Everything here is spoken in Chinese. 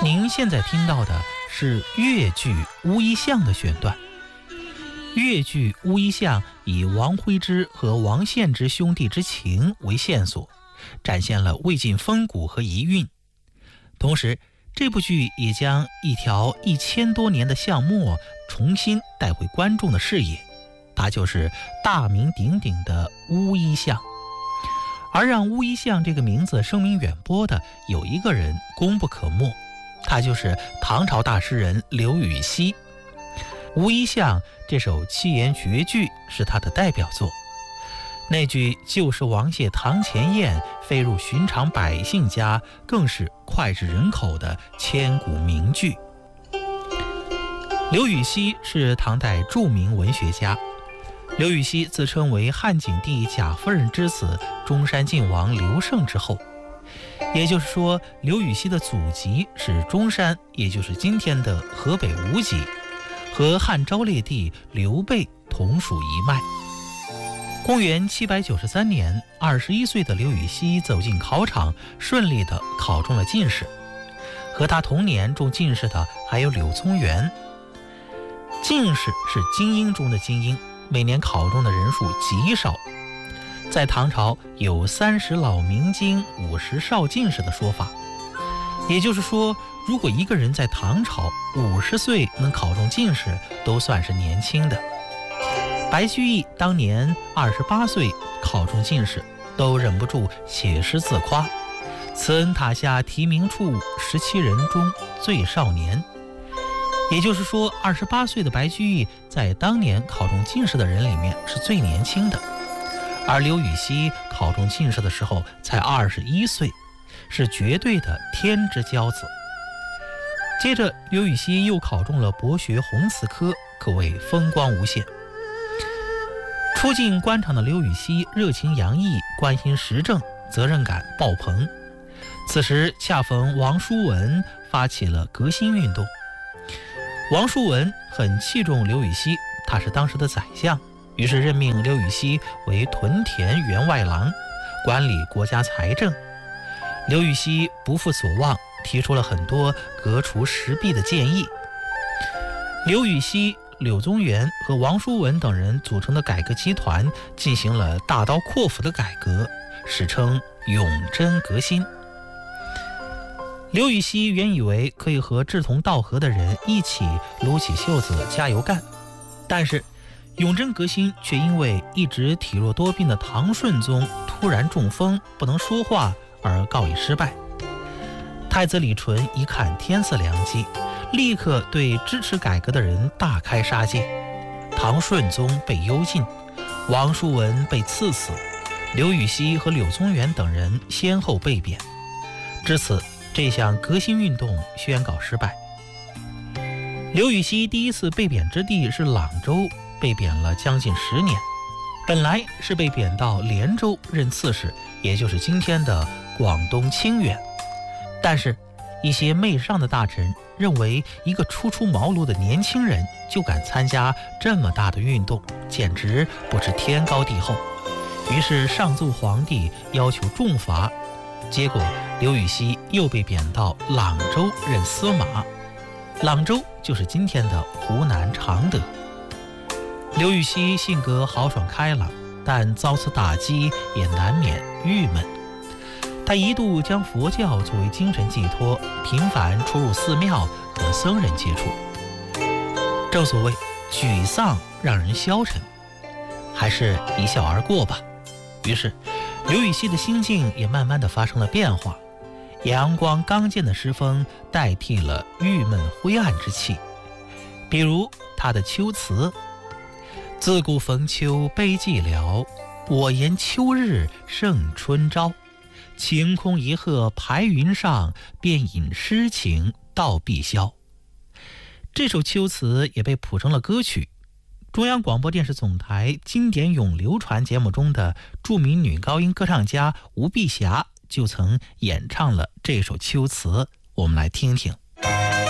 您现在听到的是越剧《乌衣巷》的选段。越剧《乌衣巷》以王徽之和王献之兄弟之情为线索，展现了魏晋风骨和遗韵。同时，这部剧也将一条1000多年的巷陌重新带回观众的视野，它就是大名鼎鼎的乌衣巷。而让乌衣巷这个名字声名远播的有一个人功不可没，他就是唐朝大诗人刘禹锡。乌衣巷这首七言绝句是他的代表作，那句就是王谢堂前燕，飞入寻常百姓家，更是脍炙人口的千古名句。刘禹锡是唐代著名文学家。刘禹锡自称为汉景帝贾夫人之子，中山靖王刘胜之后，也就是说，刘禹锡的祖籍是中山，也就是今天的河北无极，和汉昭烈帝刘备同属一脉。公元793年，21岁的刘禹锡走进考场，顺利地考中了进士。和他同年中进士的还有柳宗元。进士是精英中的精英，每年考中的人数极少。在唐朝有30老明经50少进士的说法，也就是说，如果一个人在唐朝50岁能考中进士，都算是年轻的。白居易当年28岁考中进士，都忍不住写诗自夸：此恩塔下提名处，17人中最少年。也就是说，28岁的白居易在当年考中进士的人里面是最年轻的，而刘禹锡考中进士的时候才21岁，是绝对的天之骄子。接着，刘禹锡又考中了博学红词科，可谓风光无限。出进官场的刘禹锡热情洋溢，关心时政，责任感爆棚。此时恰逢王叔文发起了革新运动。王叔文很器重刘禹锡，他是当时的宰相，于是任命刘禹锡为屯田员外郎，管理国家财政。刘禹锡不负所望，提出了很多革除时弊的建议。刘禹锡、柳宗元和王叔文等人组成的改革集团进行了大刀阔斧的改革，史称永贞革新。刘禹锡原以为可以和志同道合的人一起撸起袖子加油干，但是永贞革新却因为一直体弱多病的唐顺宗突然中风不能说话而告以失败。太子李纯一看天赐良机，立刻对支持改革的人大开杀戒。唐顺宗被幽禁，王叔文被赐死，刘禹锡和柳宗元等人先后被贬。至此，这项革新运动宣告失败。刘禹锡第一次被贬之地是朗州，被贬了将近10年。本来是被贬到连州任刺史，也就是今天的广东清远。但是一些媚上的大臣认为，一个初出茅庐的年轻人就敢参加这么大的运动，简直不知天高地厚，于是上奏皇帝要求重罚。结果刘禹锡又被贬到朗州任司马，朗州就是今天的湖南常德。刘禹锡性格豪爽开朗，但遭此打击也难免郁闷。他一度将佛教作为精神寄托，频繁出入寺庙和僧人接触。正所谓沮丧让人消沉，还是一笑而过吧。于是刘禹锡的心境也慢慢的发生了变化，阳光刚健的诗风代替了郁闷灰暗之气。比如他的秋词：自古逢秋悲寂寥，我言秋日胜春朝。晴空一鹤排云上，便引诗情到碧霄。这首秋词也被谱成了歌曲。中央广播电视总台经典咏流传节目中的著名女高音歌唱家吴碧霞就曾演唱了这首秋词，我们来听听。